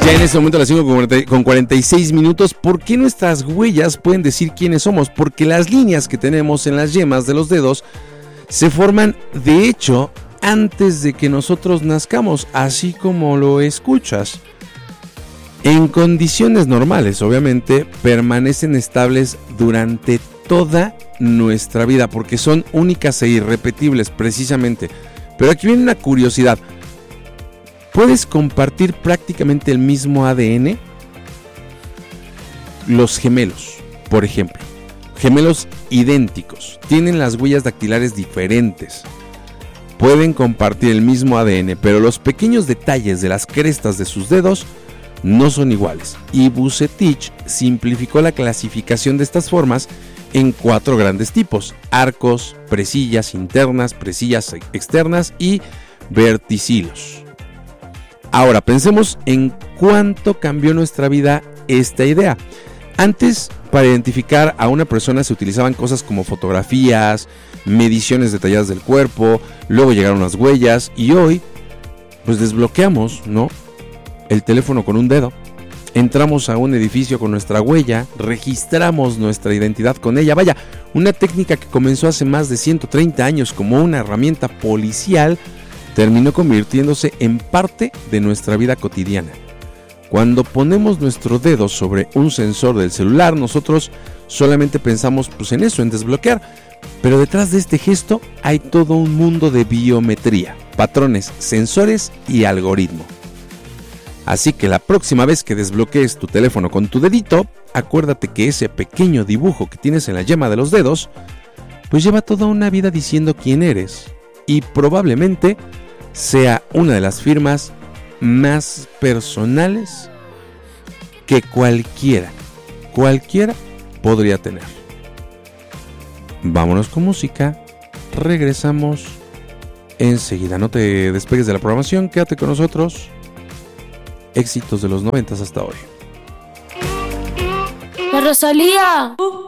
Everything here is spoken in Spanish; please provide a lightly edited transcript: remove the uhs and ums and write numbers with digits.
Ya en este momento a las 5:46. ¿Por qué nuestras huellas pueden decir quiénes somos? Porque las líneas que tenemos en las yemas de los dedos se forman, de hecho, antes de que nosotros nazcamos, así como lo escuchas. En condiciones normales, obviamente, permanecen estables durante toda nuestra vida, porque son únicas e irrepetibles, precisamente. Pero aquí viene una curiosidad. ¿Puedes compartir prácticamente el mismo ADN? Los gemelos, por ejemplo. Gemelos idénticos. Tienen las huellas dactilares diferentes. Pueden compartir el mismo ADN, pero los pequeños detalles de las crestas de sus dedos no son iguales. Y Vucetich simplificó la clasificación de estas formas en 4 grandes tipos: arcos, presillas internas, presillas externas y verticilos. Ahora pensemos en cuánto cambió nuestra vida esta idea. Antes, para identificar a una persona se utilizaban cosas como fotografías, mediciones detalladas del cuerpo, luego llegaron las huellas y hoy pues desbloqueamos, ¿no?, el teléfono con un dedo. Entramos a un edificio con nuestra huella, registramos nuestra identidad con ella. Vaya, una técnica que comenzó hace más de 130 años como una herramienta policial terminó convirtiéndose en parte de nuestra vida cotidiana. Cuando ponemos nuestro dedo sobre un sensor del celular, nosotros solamente pensamos pues en eso, en desbloquear. Pero detrás de este gesto hay todo un mundo de biometría, patrones, sensores y algoritmo. Así que la próxima vez que desbloquees tu teléfono con tu dedito, acuérdate que ese pequeño dibujo que tienes en la yema de los dedos, pues lleva toda una vida diciendo quién eres. Y probablemente sea una de las firmas más personales que cualquiera podría tener. Vámonos con música, regresamos enseguida. No te despegues de la programación, quédate con nosotros. Éxitos de los 90 hasta hoy. ¡La Rosalía!